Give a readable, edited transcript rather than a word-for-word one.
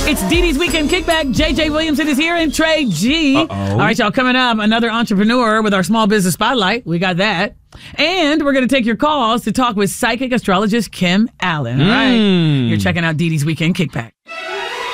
It's Dee Dee's Weekend Kickback. JJ Williamson is here and Trey G. Uh-oh. All right, y'all, coming up, another entrepreneur with our small business spotlight. We got that. And we're going to take your calls to talk with psychic astrologist Kim Allen. All right, you're checking out Dee Dee's Weekend Kickback.